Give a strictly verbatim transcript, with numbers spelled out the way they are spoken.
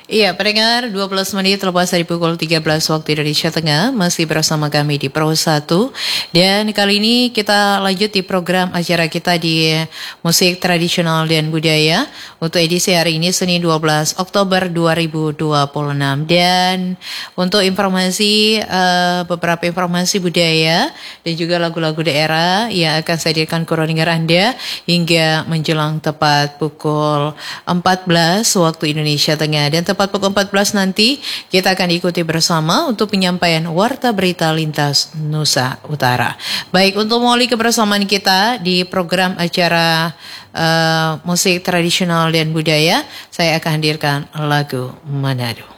Iya, pendengar dua belas menit lepas dari pukul tiga belas waktu Indonesia Tengah, masih bersama kami di Pro satu. Dan kali ini kita lanjut di program acara kita di musik tradisional dan budaya untuk edisi hari ini Senin dua belas Oktober dua ribu dua puluh enam. Dan untuk informasi, uh, beberapa informasi budaya dan juga lagu-lagu daerah yang akan saya hadirkan ke dengar Anda hingga menjelang tepat pukul empat belas waktu Indonesia Tengah. Dan tepat pukul empat belas nanti kita akan ikuti bersama untuk penyampaian Warta Berita Lintas Nusa Utara. Baik, untuk mengawali kebersamaan kita di program acara uh, musik tradisional dan budaya, saya akan hadirkan lagu Manado.